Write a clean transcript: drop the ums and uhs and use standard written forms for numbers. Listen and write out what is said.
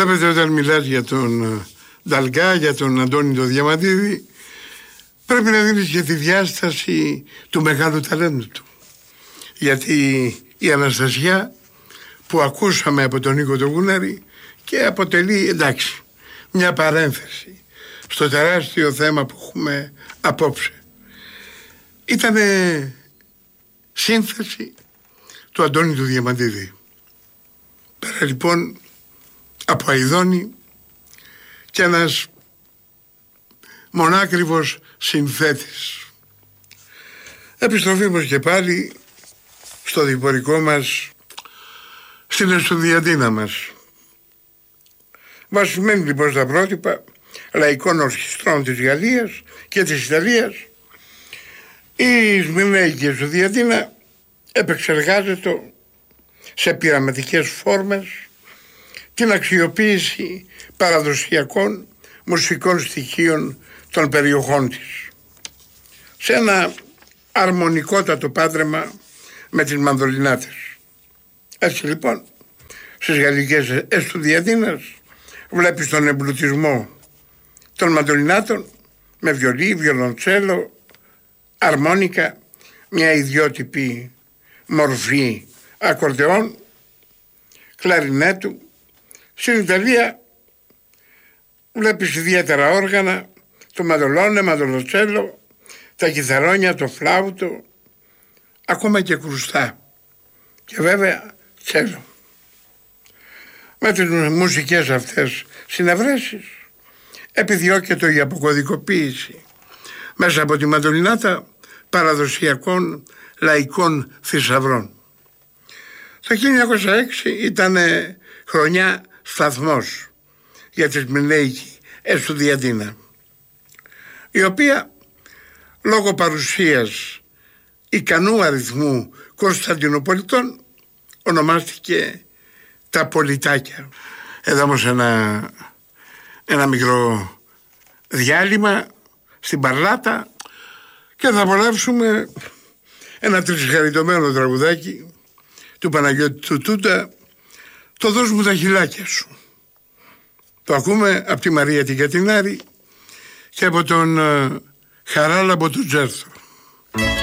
Βλέπετε, όταν μιλάς για τον Νταλγκά, για τον Αντώνη τον Διαμαντίδη, πρέπει να δίνεις και τη διάσταση του μεγάλου ταλέντου του. Γιατί η Αναστασία που ακούσαμε από τον Νίκο τον Γούναρη και αποτελεί, εντάξει, μια παρένθεση στο τεράστιο θέμα που έχουμε απόψε. Ήτανε σύνθεση του Αντώνη του Διαμαντίδη. Πέρα λοιπόν από αηδόνη και ένας μονάκριβος συνθέτης. Επιστροφή μας και πάλι στο διπορικό μας, στην Εστουδιαντίνα μας. Βασισμένοι λοιπόν στα πρότυπα λαϊκών ορχιστρών της Γαλλίας και της Ιταλίας, η Σμυρναϊκή Εστουδιαντίνα επεξεργάζεται σε πειραματικές φόρμες την αξιοποίηση παραδοσιακών μουσικών στοιχείων των περιοχών της, σε ένα αρμονικότατο πάντρεμα με τις μανδολινάτες. Έτσι λοιπόν στις γαλλικές Εστουδιαντίνας βλέπεις τον εμπλουτισμό των μαντολινάτων με βιολί, βιολοντσέλο, αρμόνικα, μια ιδιότυπη μορφή ακορντεόν, κλαρινέτου. Στην Ιταλία βλέπεις ιδιαίτερα όργανα, το μαντολόνε, μαντολοτσέλο, τα κιθαρόνια, το φλάουτο, ακόμα και κρουστά και βέβαια τσέλο. Με τις μουσικές αυτές συνευρέσεις επιδιώκεται η αποκωδικοποίηση μέσα από τη μαντολινάτα παραδοσιακών λαϊκών θησαυρών. Το 1906 ήταν χρονιά σταθμός για τη Σμυρναϊκή Εστουδιαντίνα, η οποία λόγω παρουσίας ικανού αριθμού Κωνσταντινοπολιτών ονομάστηκε τα Πολιτάκια. Εδώ όμως ένα μικρό διάλειμμα στην Παρλάτα και θα απολαύσουμε ένα τρισχαριτωμένο τραγουδάκι του Παναγιώτη του Τούτα, το «Δώσ' μου τα χιλάκια σου». Το ακούμε από τη Μαρία την Κατινάρη και από τον Χαράλαμπο του Τζέρθο.